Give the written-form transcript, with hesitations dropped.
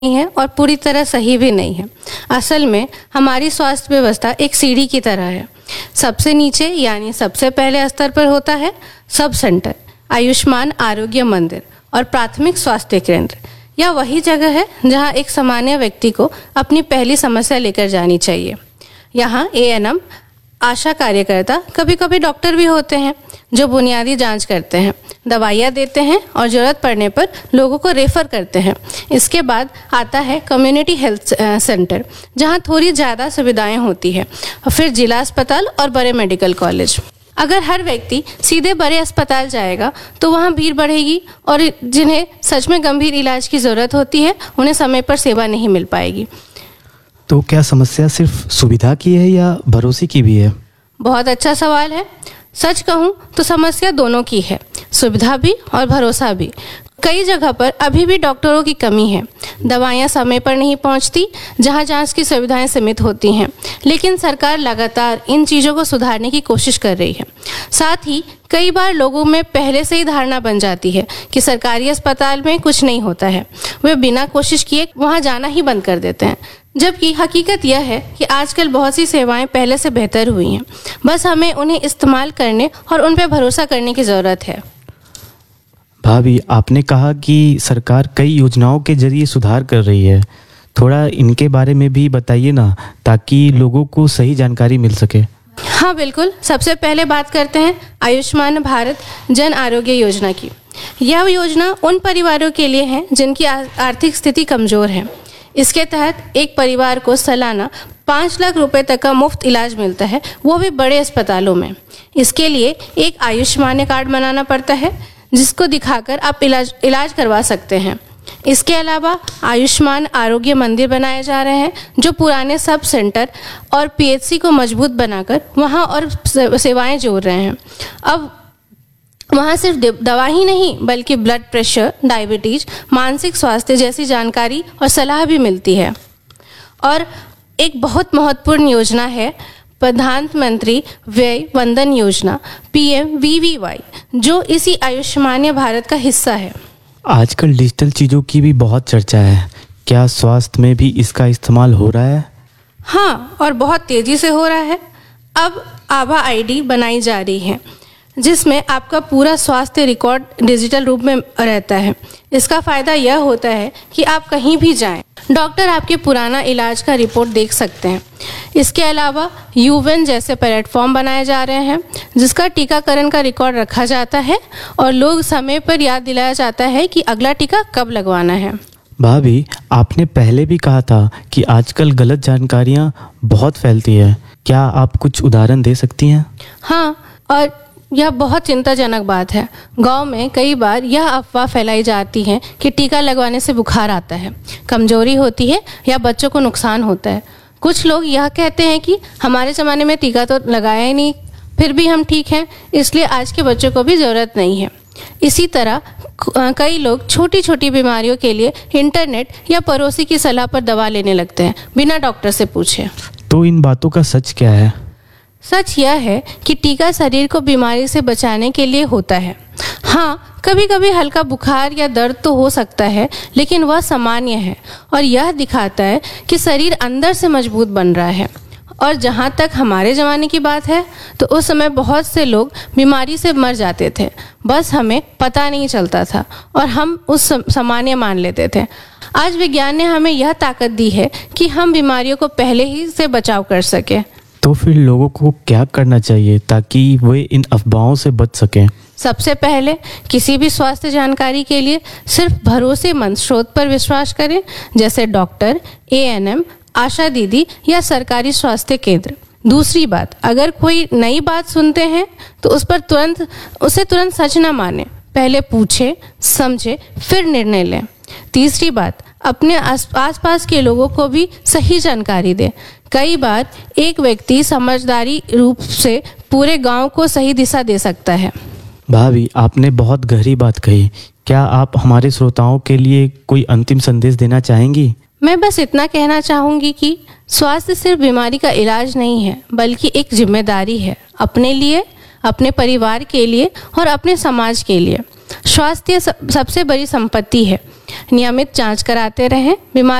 नहीं है और पूरी तरह सही भी नहीं है। असल में हमारी स्वास्थ्य व्यवस्था एक सीढ़ी की तरह है। सबसे नीचे यानी सबसे पहले स्तर पर होता है सब सेंटर, आयुष्मान आरोग्य मंदिर और प्राथमिक स्वास्थ्य केंद्र। यह वही जगह है जहां एक सामान्य व्यक्ति को अपनी पहली समस्या लेकर जानी चाहिए। यहाँ ANM, आशा कार्यकर्ता, कभी कभी डॉक्टर भी होते हैं जो बुनियादी जांच करते हैं, दवाइयाँ देते हैं और ज़रूरत पड़ने पर लोगों को रेफ़र करते हैं। इसके बाद आता है कम्युनिटी हेल्थ सेंटर, जहां थोड़ी ज़्यादा सुविधाएं होती है, और फिर जिला अस्पताल और बड़े मेडिकल कॉलेज। अगर हर व्यक्ति सीधे बड़े अस्पताल जाएगा तो वहां भीड़ बढ़ेगी और जिन्हें सच में गंभीर इलाज की ज़रूरत होती है उन्हें समय पर सेवा नहीं मिल पाएगी। तो क्या समस्या सिर्फ सुविधा की है या भरोसे की भी है? बहुत अच्छा सवाल है। सच कहूँ तो समस्या दोनों की है, सुविधा भी और भरोसा भी। कई जगह पर अभी भी डॉक्टरों की कमी है, दवाइयाँ समय पर नहीं पहुँचती, जहाँ जांच की सुविधाएं सीमित होती हैं। लेकिन सरकार लगातार इन चीज़ों को सुधारने की कोशिश कर रही है। साथ ही कई बार लोगों में पहले से ही धारणा बन जाती है कि सरकारी अस्पताल में कुछ नहीं होता है, वे बिना कोशिश किए वहाँ जाना ही बंद कर देते हैं। जबकि हकीकत यह है कि आजकल बहुत सी सेवाएं पहले से बेहतर हुई हैं, बस हमें उन्हें इस्तेमाल करने और उन पर भरोसा करने की ज़रूरत है। भाभी, आपने कहा कि सरकार कई योजनाओं के जरिए सुधार कर रही है, थोड़ा इनके बारे में भी बताइए ना, ताकि लोगों को सही जानकारी मिल सके। हाँ बिल्कुल। सबसे पहले बात करते हैं आयुष्मान भारत जन आरोग्य योजना की। यह योजना उन परिवारों के लिए है जिनकी आर्थिक स्थिति कमज़ोर है। इसके तहत एक परिवार को सालाना 5 लाख रुपए तक का मुफ्त इलाज मिलता है, वो भी बड़े अस्पतालों में। इसके लिए एक आयुष्मान कार्ड बनाना पड़ता है, जिसको दिखाकर आप इलाज करवा सकते हैं। इसके अलावा आयुष्मान आरोग्य मंदिर बनाए जा रहे हैं, जो पुराने सब सेंटर और PHC को मजबूत बनाकर वहाँ और सेवाएं जोड़ रहे हैं। अब वहाँ सिर्फ दवा ही नहीं बल्कि ब्लड प्रेशर, डायबिटीज, मानसिक स्वास्थ्य जैसी जानकारी और सलाह भी मिलती है। और एक बहुत महत्वपूर्ण योजना है प्रधानमंत्री व्यय वंदन योजना PMVVY, जो इसी आयुष्मान भारत का हिस्सा है। आजकल डिजिटल चीज़ों की भी बहुत चर्चा है, क्या स्वास्थ्य में भी इसका इस्तेमाल हो रहा है? हाँ, और बहुत तेज़ी से हो रहा है। अब आभा ID बनाई जा रही है, जिसमें आपका पूरा स्वास्थ्य रिकॉर्ड डिजिटल रूप में रहता है। इसका फ़ायदा यह होता है कि आप कहीं भी जाएं, डॉक्टर आपके पुराना इलाज का रिपोर्ट देख सकते हैं। इसके अलावा यूवेन जैसे प्लेटफॉर्म बनाए जा रहे हैं, जिसका टीकाकरण का रिकॉर्ड रखा जाता है और लोग समय पर याद दिलाया जाता है कि अगला टीका कब लगवाना है। भाभी, आपने पहले भी कहा था कि आजकल गलत जानकारियाँ बहुत फैलती है, क्या आप कुछ उदाहरण दे सकती हैं? हाँ, और यह बहुत चिंताजनक बात है। गांव में कई बार यह अफवाह फैलाई जाती है कि टीका लगवाने से बुखार आता है, कमजोरी होती है या बच्चों को नुकसान होता है। कुछ लोग यह कहते हैं कि हमारे ज़माने में टीका तो लगाया ही नहीं, फिर भी हम ठीक हैं, इसलिए आज के बच्चों को भी ज़रूरत नहीं है। इसी तरह कई लोग छोटी छोटी बीमारियों के लिए इंटरनेट या पड़ोसी की सलाह पर दवा लेने लगते हैं बिना डॉक्टर से पूछे। तो इन बातों का सच क्या है? सच यह है कि टीका शरीर को बीमारी से बचाने के लिए होता है। हाँ, कभी कभी हल्का बुखार या दर्द तो हो सकता है, लेकिन वह सामान्य है और यह दिखाता है कि शरीर अंदर से मजबूत बन रहा है। और जहाँ तक हमारे ज़माने की बात है, तो उस समय बहुत से लोग बीमारी से मर जाते थे, बस हमें पता नहीं चलता था और हम उस सामान्य मान लेते थे। आज विज्ञान ने हमें यह ताकत दी है कि हम बीमारियों को पहले ही से बचाव कर सकें। तो फिर लोगों को क्या करना चाहिए ताकि वे इन अफवाहों से बच सकें? सबसे पहले किसी भी स्वास्थ्य जानकारी के लिए सिर्फ भरोसेमंद स्रोत पर विश्वास करें, जैसे डॉक्टर, ANM, आशा दीदी या सरकारी स्वास्थ्य केंद्र। दूसरी बात, अगर कोई नई बात सुनते हैं तो उसे तुरंत सच न माने, पहले पूछे, समझे, फिर निर्णय लें। तीसरी बात, अपने आसपास के लोगों को भी सही जानकारी दें। कई बार एक व्यक्ति समझदारी रूप से पूरे गांव को सही दिशा दे सकता है। भाभी, आपने बहुत गहरी बात कही। क्या आप हमारे श्रोताओं के लिए कोई अंतिम संदेश देना चाहेंगी? मैं बस इतना कहना चाहूँगी कि स्वास्थ्य सिर्फ बीमारी का इलाज नहीं है, बल्कि एक जिम्मेदारी है, अपने लिए, अपने परिवार के लिए और अपने समाज के लिए। स्वास्थ्य सबसे बड़ी संपत्ति है। नियमित जांच कराते रहें। बीमारी